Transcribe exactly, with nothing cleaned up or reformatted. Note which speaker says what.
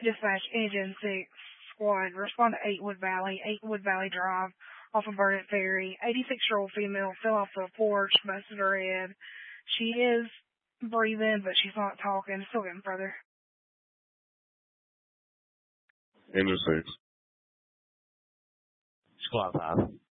Speaker 1: Dispatch Engine six Squad, respond to eight Wood Valley, eight Wood Valley Drive, off of Burnett Ferry. eighty-six-year-old female fell off the porch, busted her head. She is breathing, but she's not talking. Still getting further.
Speaker 2: Engine six.
Speaker 3: Squad five.